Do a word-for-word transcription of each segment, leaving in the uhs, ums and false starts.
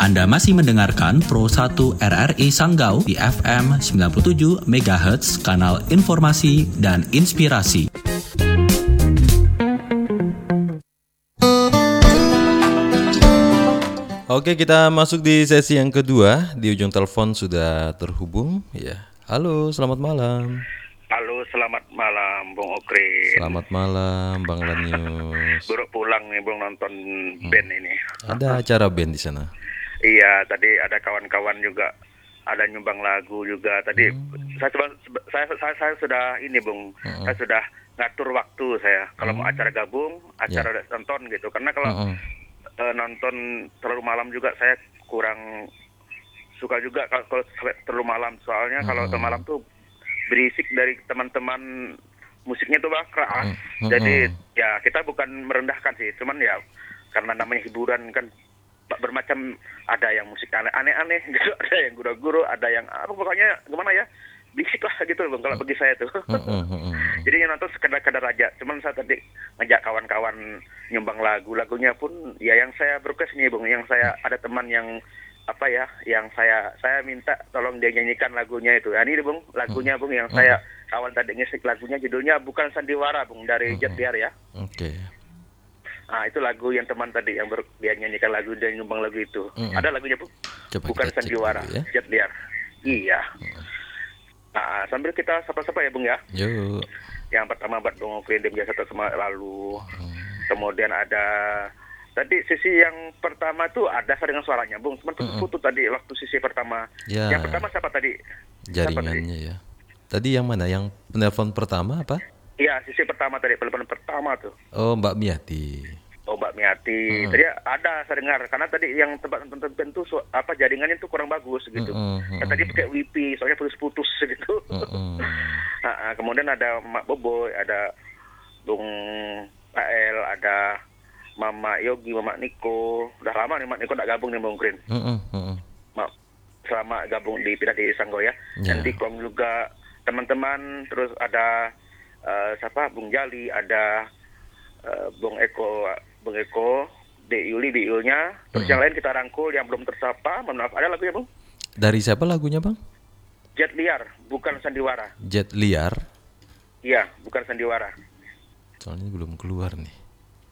Anda masih mendengarkan Pro satu R R I Sanggau di F M sembilan puluh tujuh megahertz, kanal informasi dan inspirasi. Oke, kita masuk di sesi yang kedua. Di ujung telepon sudah terhubung. Ya, halo, selamat malam. Halo, selamat malam, Bung Okrin. Selamat malam, Bang Lanius. Baru pulang nih, Bung, nonton band hmm. ini. Ada acara band di sana? Iya, tadi ada kawan-kawan juga, ada nyumbang lagu juga. Tadi hmm. saya, saya, saya, saya sudah ini, Bung, hmm. saya sudah ngatur waktu saya. Kalau hmm. mau acara gabung, acara yeah. nonton gitu. Karena kalau hmm. uh, nonton terlalu malam juga saya kurang suka juga kalau, kalau terlalu malam. Soalnya hmm. kalau terlalu malam tuh berisik dari teman-teman musiknya tuh bang keras. Mm-hmm. Jadi ya kita bukan merendahkan sih, cuman ya karena namanya hiburan kan bermacam, ada yang musik aneh-aneh gitu, ada yang guru-guru, ada yang apa pokoknya gimana ya, berisik lah gitu bang kalau bagi saya tuh. Mm-hmm. Jadi yang nonton sekedar-kedar aja. Cuman saya tadi ngajak kawan-kawan nyumbang lagu, lagunya pun ya yang saya request nih bang, yang saya ada teman yang apa ya, yang saya saya minta tolong dia nyanyikan lagunya itu. Nah, ini bung lagunya bung yang saya kawan tadi ngisik lagunya, judulnya Bukan Sandiwara bung, dari Jet Liar ya. Oke. Okay. Nah itu lagu yang teman tadi yang ber, dia nyanyikan lagu dan nyumbang lagu itu. Mm-hmm. Ada lagunya bung. Coba Bukan Sandiwara ya? Jet Liar. Iya. Mm. Nah sambil kita sapa-sapa ya bung ya. Yuk. Yang pertama buat Bung Okrin, dia biasa sama lalu. Mm. Kemudian ada tadi sisi yang pertama tuh ada saya dengan suaranya, Bung. Cuma putus-putus mm-hmm. tadi waktu sisi pertama. Ya. Yang pertama siapa tadi? Jaringannya siapa tadi? Ya. Tadi yang mana? Yang penelpon pertama apa? Iya, sisi pertama tadi, penelpon pertama tuh. Oh, Mbak Miati. Oh, Mbak Miati. Mm. Tadi ada saya dengar, karena tadi yang tempat nonton tuh su- apa jaringannya tuh kurang bagus gitu. Mm-hmm. Kan tadi pakai wifi, soalnya putus-putus gitu. Mm-hmm. Nah, kemudian ada Mak Boboy, ada Bung Pak El, ada Mama Yogi, Mama Niko. Udah lama nih Mama Niko nggak gabung nih Bung Okrin. Mm-hmm. Selama gabung di Pindah di Sanggau ya. Yeah. Nanti Kong juga teman-teman, terus ada uh, siapa Bung Jali, ada uh, Bung Eko, Bung Eko, De Yuli, De Yulnya. Terus mm-hmm. yang lain kita rangkul yang belum tersapa. Mohon maaf, ada lagunya Bung? Dari siapa lagunya Bang? Jet Liar, Bukan Sandiwara. Jet Liar? Iya, Bukan Sandiwara. Soalnya belum keluar nih.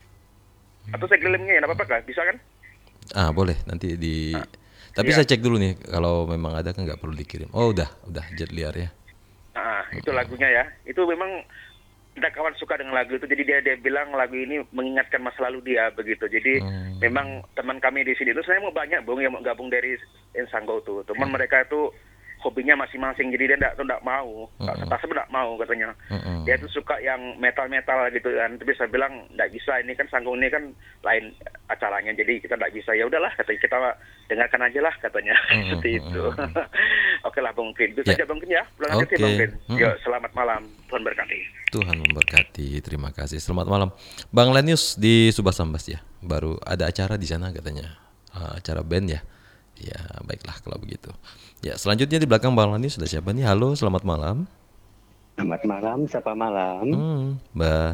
Atau saya kirimnya ya, apa-apa kah? Bisa kan? Ah boleh, nanti di. Ah, Tapi iya. Saya cek dulu nih, kalau memang ada kan nggak perlu dikirim. Oh udah, udah Jet Liar ya. Ah itu hmm. lagunya ya. Itu memang kita kawan suka dengan lagu itu. Jadi dia dia bilang lagu ini mengingatkan masa lalu dia begitu. Jadi hmm. memang teman kami di sini itu saya mau banyak bung yang mau gabung dari Sanggau tuh. Teman hmm. mereka itu hobinya masing-masing, jadi dia enggak enggak mau, mm-hmm. tak enggak mau katanya. Mm-hmm. Dia tuh suka yang metal-metal gitu kan. Tapi saya bilang enggak bisa, ini kan Sanggau ini kan lain acaranya, jadi kita enggak bisa. Ya udahlah katanya, kita dengarkan aja lah katanya. Mm-hmm. Seperti itu. Oke lah Bung Okrin. Itu yeah. saja Bung Okrin ya. Pulang okay. nanti Bung Okrin. Mm-hmm. Yuk, selamat malam. Tuhan berkati. Tuhan memberkati. Terima kasih. Selamat malam. Bang Lanius di Subah Sambas ya. Baru ada acara di sana katanya. Uh, acara band ya. Ya, baiklah kalau begitu. Ya, selanjutnya di belakang Bang Lani sudah siapa nih? Halo, selamat malam. Selamat malam, siapa malam? Hmm, Mbak.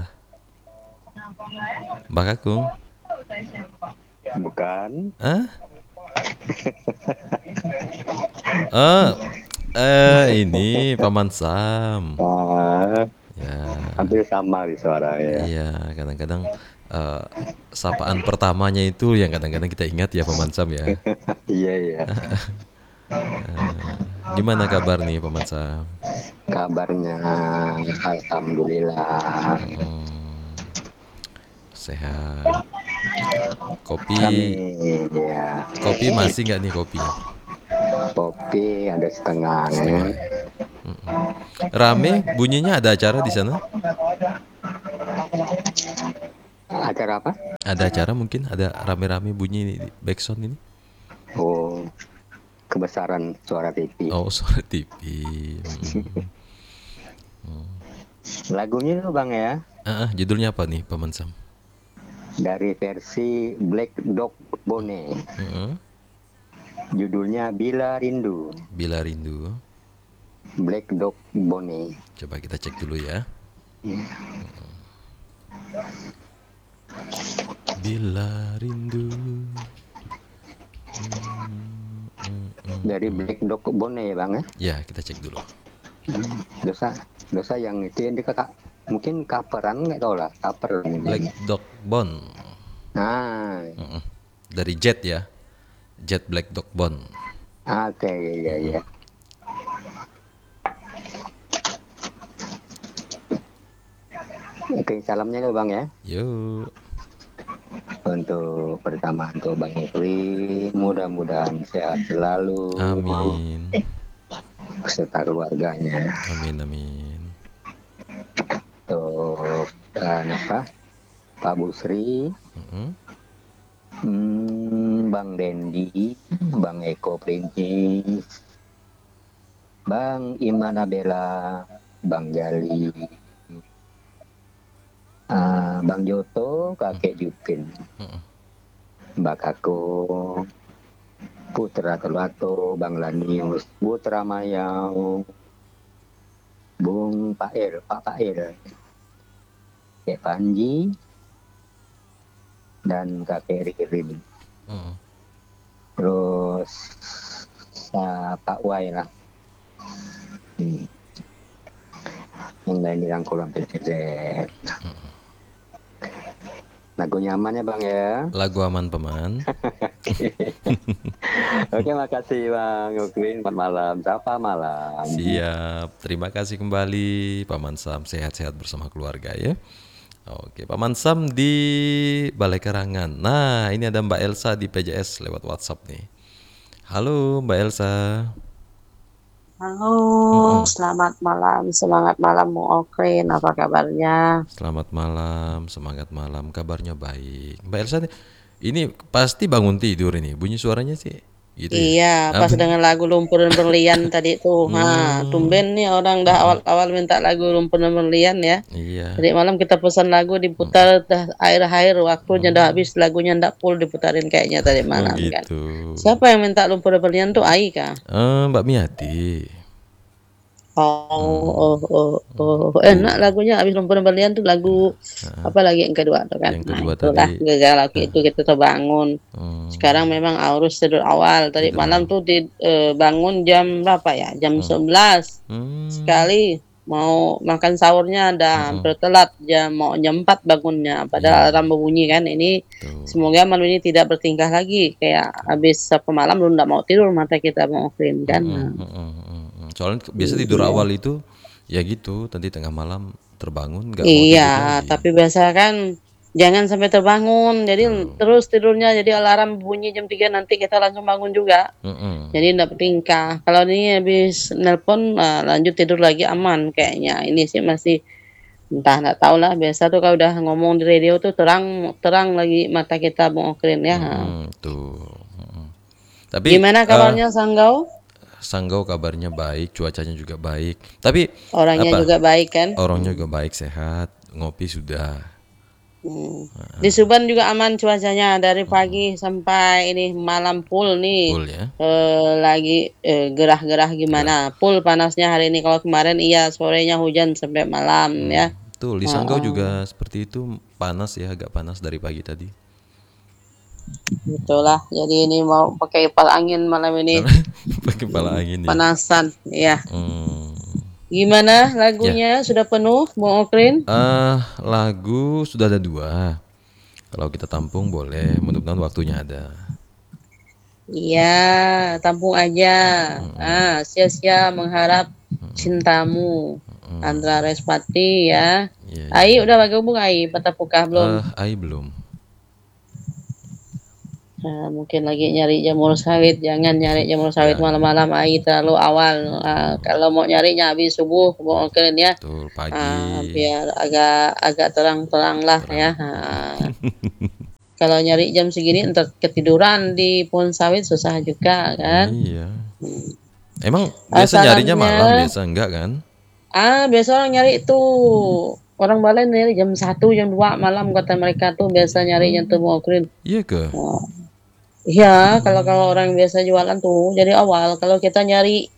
Mbak Kakung. Bukan. Hah? Oh, eh ini Paman Sam. Ah, ya. Hampir sama di suara ya. Iya, kadang-kadang uh, sapaan pertamanya itu yang kadang-kadang kita ingat ya Paman Sam ya. Iya iya. uh, gimana kabar nih Paman Sam? Kabarnya alhamdulillah. Hmm, sehat. Kopi. Kami, ya. Kopi masih nggak nih kopinya? Kopi ada setengah. setengah. Ya. Rame bunyinya, ada acara di sana? Acara apa? Ada acara mungkin, ada rame-rame bunyi di backsound ini. Oh, kebesaran suara T V. Oh, suara T V. Hmm. hmm. Lagunya tuh Bang ya. Ah, judulnya apa nih Paman Sam? Dari versi Black Dog Bone. Hmm. Judulnya Bila Rindu. Bila Rindu. Black Dog Bone. Coba kita cek dulu ya. Hmm. Bila rindu. Hmm. dari Black Dog Bone bang ya. Ya, kita cek dulu. Dosa dosa yang itu yang di kakak mungkin coveran nggak tahu lah cover Black ini. Dog Bone. Nah, Mm-mm. Dari Jet ya. Jet Black Dog Bone. oke ya ya. Oke, salamnya dulu bang ya. Yuk. Untuk pertama untuk Bang Ikri, mudah-mudahan sehat selalu Amin. beserta keluarganya. Amin amin. Untuk dan apa? Pak Busri, Mm-mm. hmm, Bang Dendi, Bang Eko Princis, Bang Imanabela, Bang Gali, ah, Bang Joto, Kakek Jupin, Mm-mm. Mbak Kako, Putra Telato, Bang Lanius, Putra Mayau, Bung Pair, Pak Pair, Kek Panji, dan Kakek Ririn. Mm-mm. Terus sa- Pak Wai lah. Hmm. Yang lain dirangkul sampai selesai. Lagu nyaman ya bang ya. Lagu aman paman. Oke, makasih bang Ukrin. Selamat malam. Sapa malam. Siap. Terima kasih kembali Paman Sam, sehat-sehat bersama keluarga ya. Oke, Paman Sam di Balai Karangan. Nah, ini ada Mbak Elsa di P J S lewat WhatsApp nih. Halo Mbak Elsa. Halo, selamat malam, semangat malam Mu Okrin, apa kabarnya? Selamat malam, semangat malam, kabarnya baik. Mbak Elsa nih, ini pasti bangun tidur ini, bunyi suaranya sih gitu ya. Iya, Ah, pas ben- dengan lagu Lumpur dan Berlian tadi tuh, ha, tumben nih orang dah awal-awal minta lagu Lumpur dan Berlian ya. Iya. Tadi malam kita pesan lagu diputar dah akhir-akhir waktunya dah habis lagunya ndak full diputarin kayaknya tadi Oh malam kan. gitu. Siapa yang minta Lumpur dan Berlian tuh Ai kah? Eh, Mbak Miati. Oh, oh, oh, oh, enak lagunya habis Lumpur dan Berlian tuh lagu apa lagi yang kedua tuh kan? Yang Nah, kedua itulah tadi. gara-gara itu kita terbangun. Hmm, Sekarang memang harus tidur awal. Tadi Tidur malam tuh di, eh, bangun jam berapa ya? Jam sebelas. hmm, Sekali mau makan sahurnya ada hampir telat jam mau jam empat bangunnya. Padahal alarm berbunyi kan. Ini tuh. semoga malam ini tidak bertingkah lagi kayak habis satu malam lu nggak mau tidur mata kita mau off-in kan. Nah, Hmm, hmm, hmm, hmm. Soalnya biasa tidur awal itu ya gitu, nanti tengah malam terbangun nggak mau tidur iya, lagi. tapi biasa kan jangan sampai terbangun. Jadi terus tidurnya jadi alarm bunyi jam tiga nanti kita langsung bangun juga. Mm-mm. Jadi enggak bertingkah. Kalau ini habis nelpon ah, lanjut tidur lagi aman kayaknya. Ini sih masih entah enggak tahu lah. Biasa tuh kalau udah ngomong di radio tuh terang terang lagi mata kita Bung Okrin ya. Hmm, tuh. Mm-mm. Tapi Gimana eh, kabarnya Sanggau? Sanggau kabarnya baik, cuacanya juga baik. Tapi Orangnya apa? juga baik kan? Orangnya juga baik, sehat, ngopi sudah. Hmm. Di Suban juga aman cuacanya dari pagi sampai ini malam full nih. Full ya. Eh, lagi eh, gerah-gerah gimana? Full panasnya hari ini. Kalau kemarin iya sorenya hujan sampai malam ya. Tuh, di Sanggau juga seperti itu, panas ya, agak panas dari pagi tadi. Itulah. Jadi ini mau pakai kipas angin malam ini. Pakai kepala angin ya. Panasan ya. Hmm. Gimana lagunya? Sudah penuh Bung Okrin? Eh, lagu sudah ada dua. Kalau kita tampung boleh, mudah-mudahan waktunya ada. Iya, tampung aja. Ah, sia-sia mengharap cintamu. Andra Respati ya. Iya. Ai udah bergabung Ai, Patapukah belum? Eh, Ai belum. Nah, mungkin lagi nyari jamur sawit. Jangan nyari jamur sawit malam-malam Ai terlalu awal. Ah, kalau mau nyarinya habis subuh, Bung Okrin ya. Tuh, pagi. Ah, biar agak agak terang-terang lah ya. Ah. Kalau nyari jam segini entar ketiduran di pohon sawit susah juga kan. Iya. Emang biasa nyarinya Asalnya- malam, biasa enggak kan? Ah, biasa orang nyari itu orang Balai nyari jam satu, jam dua malam kata mereka tuh biasa nyari yang Bung Okrin. Iya ke? Iya, kalau kalau orang biasa jualan tuh jadi awal. Kalau kita nyari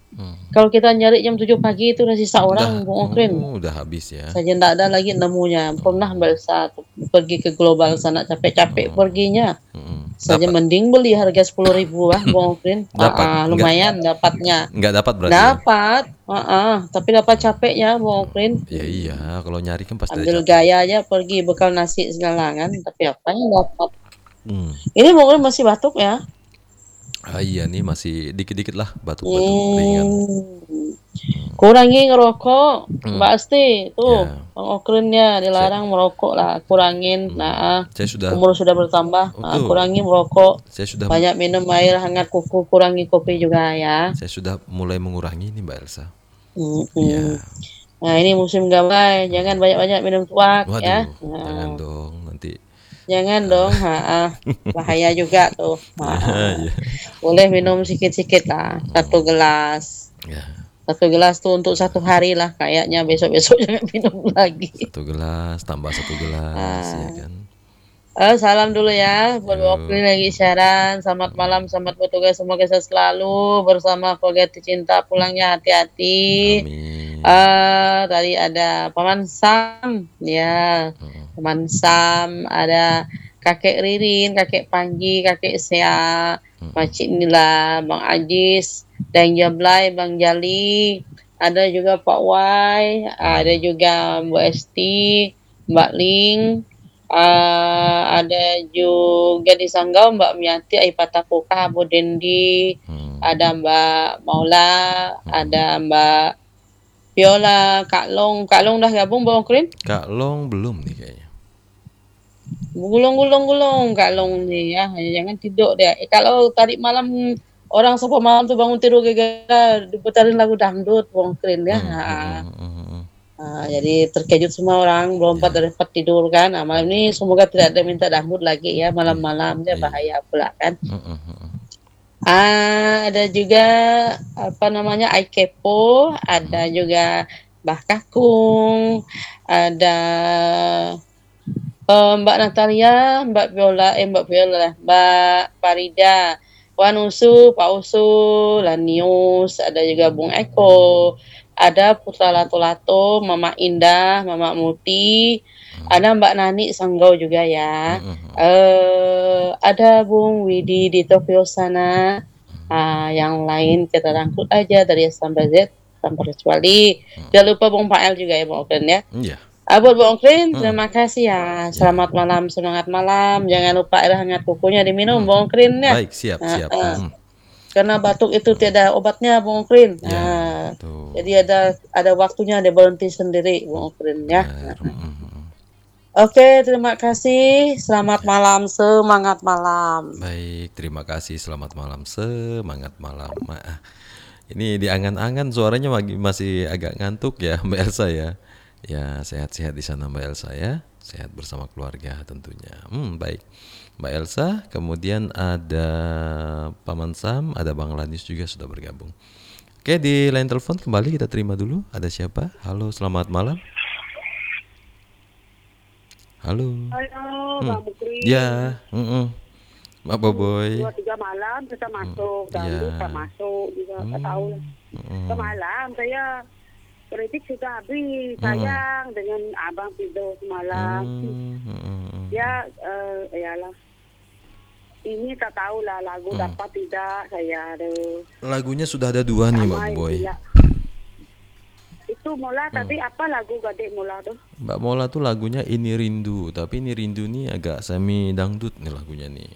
Hmm. Kalau kita nyari jam tujuh pagi itu udah sisa Udah, orang, Bung Okrin. oh, udah habis ya. Saja ndak ada lagi nemunya. Pernah Mbak Elsa tuh pergi ke global sana capek-capek perginya. Mm-mm. Saja Dapat, mending beli harga sepuluh ribu lah, Bung Okrin. Ah, dapat, ah, nggak lumayan dapatnya. nggak dapat berarti ya? Dapat, ah, ah, tapi dapat capeknya, Bung Okrin. Ya iya, kalau nyari kan pasti ada Ambil capek. gaya aja pergi bekal nasi segala kan, tapi apa yang dapat. Hmm. Ini Bung Okrin masih batuk ya? Ah, iya nih masih dikit-dikit lah batuk-batuk ringan. Hmm. Kurangi ngerokok, Mbak Asti. Tuh, Ya. Bang Okrinnya dilarang merokok lah, kurangin. Nah, Saya sudah, umur sudah bertambah, nah, Betul. kurangi merokok. saya sudah, Banyak minum air hangat kuku, kurangi kopi juga ya. saya sudah mulai mengurangi nih Mbak Elsa. Mm-mm. Iya. Nah, ini musim gamai, jangan banyak-banyak minum tuak Waduh, ya. jangan Nah, dong nanti. jangan dong, ha, ah. Bahaya juga tuh. Ha, ah. Iya. Boleh minum sikit-sikit lah, satu gelas. Ya, Satu gelas tuh untuk satu hari lah kayaknya, besok-besok jangan minum lagi. satu gelas tambah satu gelas ya kan. Eh, salam dulu ya buat Yo. Mbak Okrin lagi siaran. Selamat malam, selamat bertugas, semoga sehat selalu bersama keluarga tercinta, pulangnya hati-hati. Amin. Eh, tadi ada Paman Sam, ya, Mm. Paman Sam, ada Kakek Ririn, Kakek Panji, Kakek Sea, Makcik Nila, Bang Ajis, Dang Jablay, Bang Jali, ada juga Pak Wai, ada juga Mbak Esti, Mbak Ling, eh, ada juga di Sanggau Mbak Miati, Aipata Puka, Bu Dendi, Hmm. ada Mbak Maula, ada Mbak Viola, Kak Long. Kak Long udah gabung Bang Okrin? Kak Long belum nih kayaknya. Gulung-gulung-gulung Kak Long nih ya, jangan tidur dia. Eh, kalau tadi malam orang siapa malam tuh bangun tidur gara-gara diputarin lagu dangdut Bang Okrin ya. Hmm, Nah, hmm, hmm, hmm. nah, jadi terkejut semua orang, berlompat dari tempat tidur kan. Nah, malam ini semoga tidak ada minta dangdut lagi ya malam-malam, dia Iya. bahaya pula kan. Hmm, hmm, hmm. Ah, ada juga apa namanya Aikepo, ada juga Mbah Kakung, ada eh, Mbak Natalia, Mbak Viola, eh Mbak Viola, Mbak Farida, Wan Usu, Pak Usu, Lanius, ada juga Bung Eko, ada Putra Lato-Lato, Mama Indah, Mama Muti, ada Mbak Nani Sanggau juga ya. Hmm, hmm, hmm. Eh, ada Bung Widi di Tokyo sana. Ah, yang lain kita rangkul aja dari A sampai Z tanpa kecuali. Jangan lupa Bung Pael juga ya Bung Okrin ya. Iya. Ah, buat Bung Okrin, Hmm. terima kasih ya. Selamat malam, semangat malam. Jangan lupa air hangat kukunya diminum Bung Okrin ya. Baik, siap, Ah, siap. ah. Hmm. Karena batuk itu tiada obatnya Bung Okrin. Ya, Nah, betul. jadi ada ada waktunya dia berhenti sendiri Bung Okrin ya. Benar. Hmm, hmm, hmm. Oke, terima kasih. Selamat malam, semangat malam. Baik, terima kasih. Selamat malam, semangat malam. Ah, ini di angan-angan suaranya magi- masih agak ngantuk ya Mbak Elsa ya. Ya, sehat-sehat di sana Mbak Elsa ya. Sehat bersama keluarga tentunya. Hmm, baik. Mbak Elsa, kemudian ada Paman Sam, ada Bang Lanius juga sudah bergabung. Oke, di line telepon kembali kita terima dulu. Ada siapa? Halo, selamat malam. Halo. Halo, Hmm. Bang Bukri. Ya, mm-mm. Mbak Boboy. Dua tiga malam kita masuk, dan ya. kita masuk juga, nggak tahu lah. Mm-mm. Semalam saya kritik sudah habis, sayang dengan abang tidur semalam. Hmm, mm-mm. Ya, eh, iyalah. Ini tak tahu lah lagu Hmm. dapat tidak saya ada. Lagunya sudah ada dua nih Mbak Amai Boy. tidak. Itu mula tadi apa lagu gadek mula tuh? Mbak Mola tuh lagunya Ini Rindu, tapi Ini Rindu nih agak semi dangdut nih lagunya nih.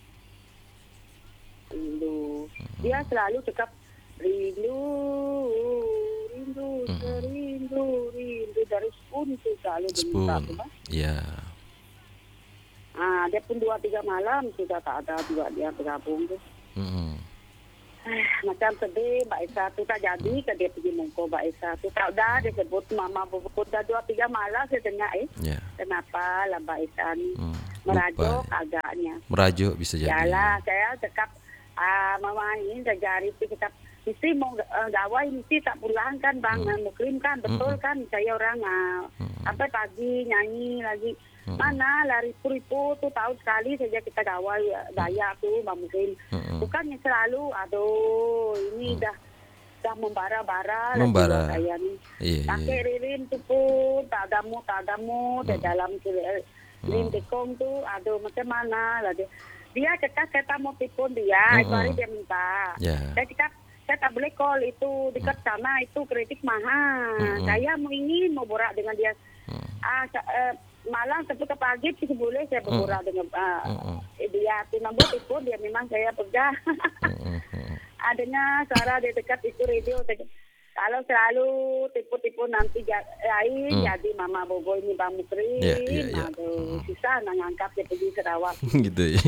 Rindu. Dia selalu cakap rindu, rindu, rindu, rindu dari Spoon itu selalu diminta Spoon. tuh, Bang. Iya. Ah, dia pun dua tiga malam sudah tak ada juga dia bergabung tuh. Mm-mm. Eh, macam sedih Mbak Esa tu tak jadi ke dia pergi mongko Mbak Esa tu tak dah dia sebut mama bubuk dah dua tiga malam saya dengar eh Ya. kenapa lah Mbak Esa ni Hmm, merajuk lupa. agaknya. Merajuk bisa jadi. Yalah saya cakap ah mama ini dah jari tu cakap mesti mau uh, gawai mesti tak pulang kan bang Hmm. Mukrim kan betul Mm-mm. kan saya orang ah, sampai pagi nyanyi lagi Mm-mm. mana lah ribu-ribu tu tahun sekali saja kita gawai daya tu bang Mukrim Mm-mm. bukannya selalu aduh ini dah sudah membara-bara Membara. lagi saya nih. Iya, Kakek iya. Ririn tuh pun tak adamu tak adamu di Hmm. dalam Rin Tekong tuh aduh macam mana lah dia. Dia cakap saya tak mau tipun dia, Hmm, itu hari hmm. dia minta. Ya. Saya cakap saya tak boleh call itu dekat sana itu kredit mahal. Hmm. Saya mau ingin mau borak dengan dia. Hmm. Ah sa- eh, malam sampai ke pagi sih boleh saya berborak dengan ah, Hmm. dia. Tu nombor tipun dia memang saya pegang. Hmm, hmm. Adanya suara di dekat itu radio. Saya- Kalau selalu tipu-tipu nanti ja- lain Hmm. jadi Mama Bobo ini Bang Mukri. Ya, ya, ya. Aduh, susah nak ngangkat dia pergi Sarawak. Gitu ya.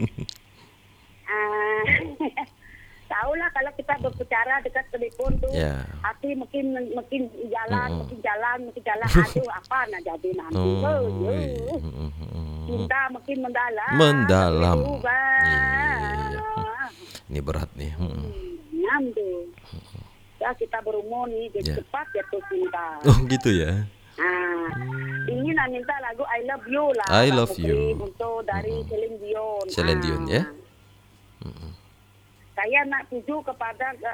Ah, tahulah kalau kita berbicara dekat telefon tuh Ya. hati mungkin mungkin jalan, Mm-mm. mungkin jalan, mungkin jalan. Aduh, apa nak jadi nanti? Oh, Oh, iya. yuh. Hmm, hmm. Cinta makin mendalam. Mendalam. berubah. Iya. Ini berat nih. Hmm. Hmm, nyam tuh. Ya kita berumur nih, jadi Ya. cepat jatuh cinta. Oh gitu ya. Nah, ingin nak minta lagu I Love You lah. I Bang Love Mukri, You. untuk dari Celine Dion. Celine Ah. Dion, ya? Saya nak tuju kepada uh,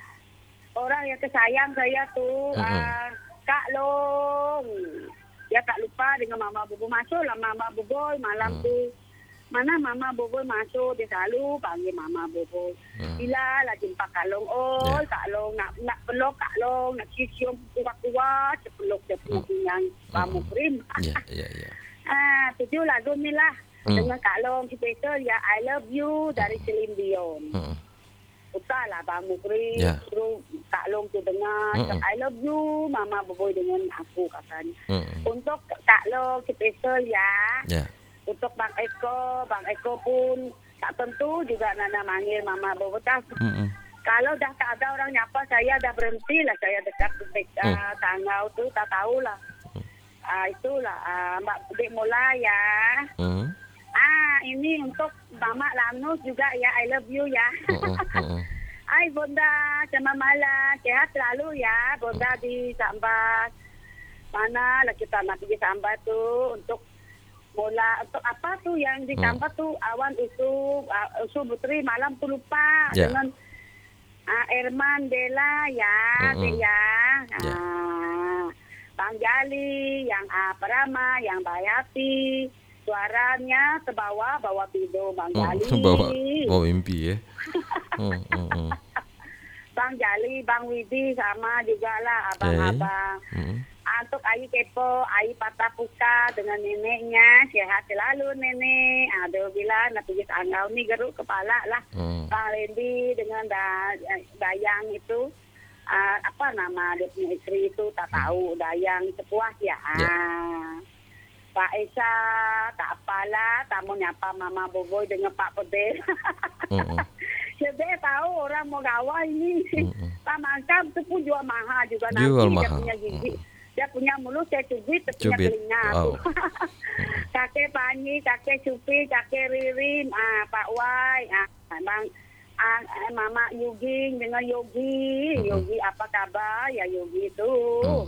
orang yang kesayang saya tuh, Mm-mm. uh, Kak Long. Dia tak lupa dengan Mama Bobo masuklah Mama Bobo malam Mm. tuh. Mana Mama Bobo masuk, dia selalu panggil Mama Bobo. Mm. Bila lah jumpa Kak Long, oh Ya. Kak Long nak nak peluk Kak Long, nak cium kuat-kuat, peluk dia punya pinggang kamu krim. Ya, ya, ya. Ah, tujuh lagu ni lah Hmm. dengan Kak Long special ya I Love You dari Celine Dion. Hmm. Utahlah Bang Mukri, Ya. suruh Kak Long tu dengar Mm-mm. I Love You, Mama Boboy dengan aku katanya. Hmm. Untuk Kak Long special ya. Ya. Untuk Bang Eko, Bang Eko pun tak tentu juga Nana manggil Mama Bobo. Tak, Hmm. kalau dah tak ada orang nyapa, saya dah berhenti lah. Saya dekat dekat Hmm. uh, Tangau tu, tak tahulah. Ah itulah ah, Mbak Dek Mola ya. Hmm. Ah ini untuk Mama Lanus juga ya. I love you ya. Hmm. Hmm. Hai Bonda, selamat malam. Sehat selalu ya. Bonda di Sambat. Mana lah kita nak pergi Sambat tu untuk Mola untuk apa tu yang di Hmm. Sambat tu awan usu uh, usu putri malam tu lupa Ya. dengan ah, Erman Bella ya, Mm-mm. Dek ya. Ya. Ah, Bang Jali, yang ah, Parama, yang Bayati, suaranya terbawa bawa tidur Bang Jali. Hmm. Bawa, bawa mimpi ya. Hmm. Hmm. Hmm. Bang Jali, Bang Widi sama juga lah abang-abang. Hmm. Ah, untuk Ayi Kepo, Ayi Patah Puka dengan neneknya, sehat selalu nenek. Aduh bila nak pergi Sanggau ni geruk kepala lah. Hmm. Bang Lendi dengan da, Dayang itu, ah, apa nama dia punya istri itu tak tahu, Dayang Sepuas ya. Ya. Ah. Pak Esa, tak apalah, tak mau nyapa Mama Boboy dengan Pak Pedel. Hmm. Saya tahu orang mau gawai ini. Mm-mm. Pak Mangkam itu pun jual mahal juga Jual nanti. mahal. Dia punya gigi. Dia punya mulut, saya cubit, dia punya Cubit. telinga. Wow. Kakek Panji, kakek Cupi, kakek Ririn, ah, Pak Wai, ah, Bang, ah, eh, Mama Yogi dengan Yogi. Mm-mm. Yogi apa kabar? Ya Yogi itu. Hmm.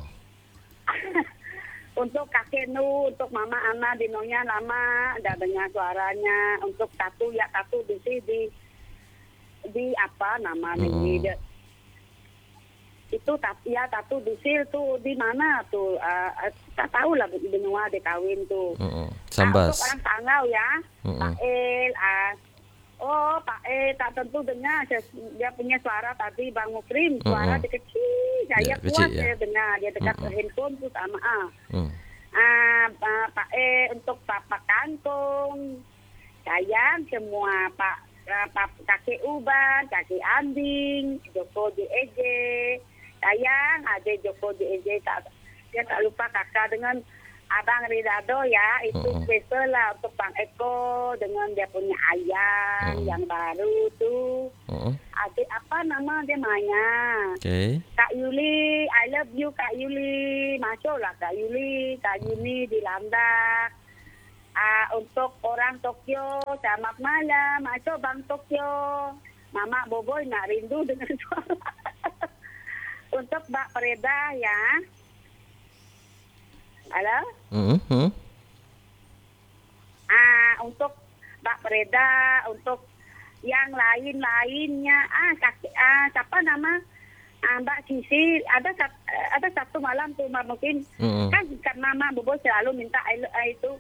Untuk kakek Nu, untuk Mama Ana di Nonya lama, ada dengar suaranya. Untuk Tatu ya Tatu di sini di di apa nama Hmm. ini dia- itu tapi ya Tatu Dusil tuh di mana tuh uh, uh, tak tahu lah di benua di kawin tuh. Hmm. Ah, Sambas. untuk orang Sanggau ya, Mm-mm. Pak El, ah, oh Pak El tak tentu dengar dia, dia punya suara tadi Bang Mukrim, suara Mm-mm. dia kecil, saya Ya, kuat kecil, ya. saya dengar dia dekat Mm-mm. handphone tuh sama ah. Hmm. Ah, Pak Pak E untuk Papa Kangkung, sayang semua Pak, ah, Pak kakek Uban, kakek Anding, Joko J E J, sayang adik Joko J E J tak dia tak lupa kakak dengan Abang Ridado ya, itu Mm-mm. special lah untuk Bang Eko dengan dia punya ayang Mm. yang baru tuh. Hmm. Adik apa nama dia Maya? Oke. Kak Yuli, I love you Kak Yuli. Masuklah Kak Yuli, Kak Yuli di Landak. Ah, untuk orang Tokyo, selamat malam. Masuk Bang Tokyo. Mama Boboy nak rindu dengan suara. Untuk Mbak Preda ya. Halo? Hmm. Hmm. Ah, untuk Mbak Preda, untuk yang lain-lainnya. Ah, kakek, ah, siapa nama? Ah, Mbak Sisi, ada sat- ada satu malam tuh Mbak mungkin Mm-mm. kan karena Mak Bobo selalu minta I lo- I itu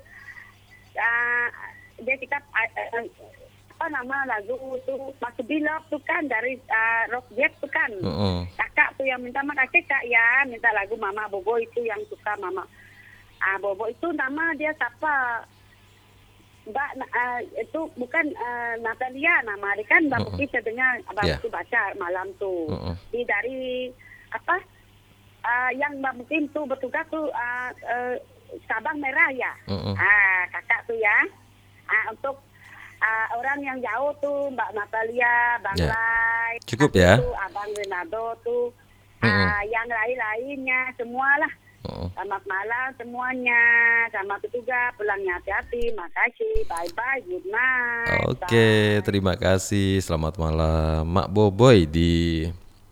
ah, dia kita ah, ah, apa nama lagu tuh Masuk Bilok tuh kan dari ah, Rock Jet tuh kan. Mm-mm. Kakak tuh yang minta makasih Kak ya, minta lagu Mama Bobo itu yang suka Mama. Ah Bobo itu nama dia siapa? Mbak ah, itu bukan ah, Natalia nama dia kan Mbak Mm-mm. Muki sedengar Abang Yeah. itu baca malam tuh. Mm-mm. Di dari apa ah, yang Mbak Mukim tuh bertugas tuh ah, eh, Sabang Merah ya. Mm-mm. Ah kakak tuh ya. Ah untuk ah, orang yang jauh tuh Mbak Natalia, Bang Ya. Lai, Cukup habis ya. itu Abang Renado tuh. Mm-mm. Ah, yang lain-lainnya semualah. Mm-mm. Selamat malam semuanya. Selamat juga pulangnya hati-hati. Makasih. Bye-bye. Good night. Oke, Bye. terima kasih. Selamat malam, Mak Boboy di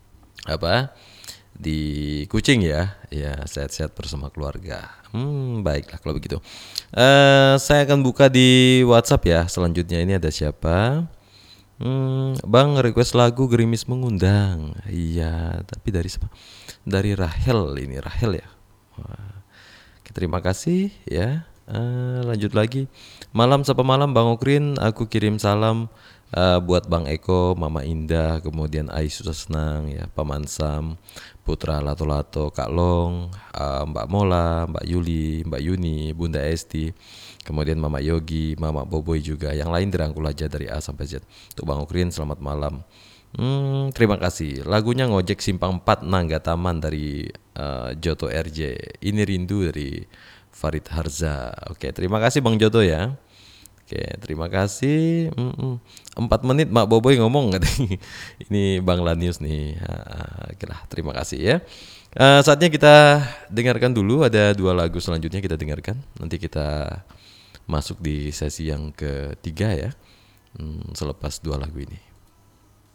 apa? Di Kucing ya. Ya, sehat-sehat bersama keluarga. Hmm, baiklah kalau begitu. Eh, saya akan buka di WhatsApp ya. Selanjutnya ini ada siapa? Hmm, Bang request lagu Gerimis Mengundang. Iya, tapi dari siapa? Dari Rahel ini, Rahel ya. Wah. Oke, terima kasih ya. Eh, lanjut lagi. Malam sapa malam Bang Okrin, aku kirim salam eh, buat Bang Eko, Mama Indah, kemudian Ai Susesnang ya, Paman Sam, Putra Lato-Lato, Kak Long, eh, Mbak Mola, Mbak Yuli, Mbak Yuni, Bunda Esti, kemudian Mama Yogi, Mama Boboy juga. Yang lain dirangkul aja dari A sampai Z. Untuk Bang Okrin selamat malam. Hmm, terima kasih. Lagunya Ngojek Simpang empat Nangga Taman dari eh, Joto R J. Ini Rindu dari Farid Harza. Oke, terima kasih Bang Joto ya. Oke, terima kasih. Mm-mm. Empat menit Mak Boboy ngomong katanya. Ini Bang Lanius nih. Ah, Oke lah, terima kasih ya. Eh, saatnya kita dengarkan dulu. Ada dua lagu selanjutnya kita dengarkan. Nanti kita masuk di sesi yang ketiga ya. Hmm, selepas dua lagu ini.